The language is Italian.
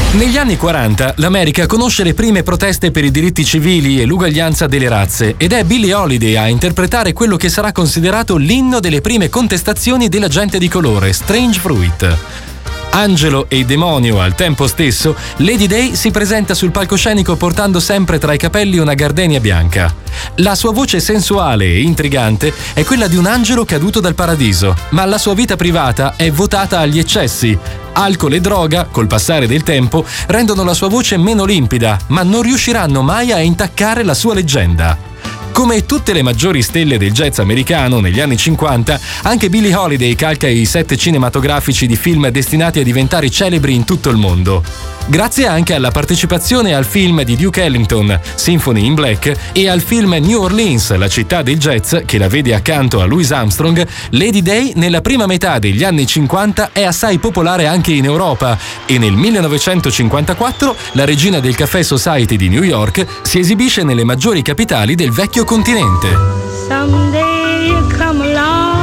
Negli anni 40 l'America conosce le prime proteste per i diritti civili e l'uguaglianza delle razze ed è Billie Holiday a interpretare quello che sarà considerato l'inno delle prime contestazioni della gente di colore, Strange Fruit. Angelo e demonio al tempo stesso, Lady Day si presenta sul palcoscenico portando sempre tra i capelli una gardenia bianca. La sua voce sensuale e intrigante è quella di un angelo caduto dal paradiso, ma la sua vita privata è votata agli eccessi. Alcol e droga, col passare del tempo, rendono la sua voce meno limpida, ma non riusciranno mai a intaccare la sua leggenda. Come tutte le maggiori stelle del jazz americano negli anni 50, anche Billie Holiday calca i set cinematografici di film destinati a diventare celebri in tutto il mondo. Grazie anche alla partecipazione al film di Duke Ellington, Symphony in Black, e al film New Orleans, la città del jazz, che la vede accanto a Louis Armstrong, Lady Day nella prima metà degli anni 50 è assai popolare anche in Europa e nel 1954 la regina del Café Society di New York si esibisce nelle maggiori capitali del vecchio continente. Someday you come along